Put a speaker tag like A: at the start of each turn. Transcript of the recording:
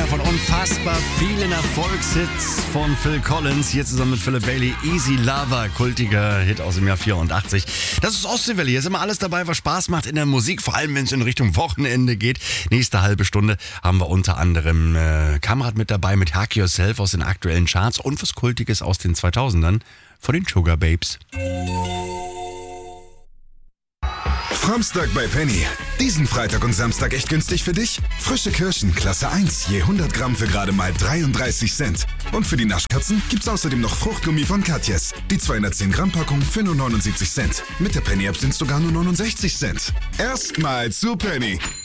A: von unfassbar vielen Erfolgshits von Phil Collins. Hier zusammen mit Philip Bailey. Easy Lover, kultiger Hit aus dem Jahr 84. Das ist Ostseewelle. Hier ist immer alles dabei, was Spaß macht in der Musik. Vor allem, wenn es in Richtung Wochenende geht. Nächste halbe Stunde haben wir unter anderem Kamerad mit dabei mit Hack Yourself aus den aktuellen Charts und was Kultiges aus den 2000ern von den Sugar Babes.
B: Framstag bei Penny. Diesen Freitag und Samstag echt günstig für dich? Frische Kirschen, Klasse 1, je 100 Gramm für gerade mal 33 Cent. Und für die Naschkatzen gibt's außerdem noch Fruchtgummi von Katjes. Die 210 Gramm Packung für nur 79 Cent. Mit der Penny-App sind's sogar nur 69 Cent. Erstmal zu Penny.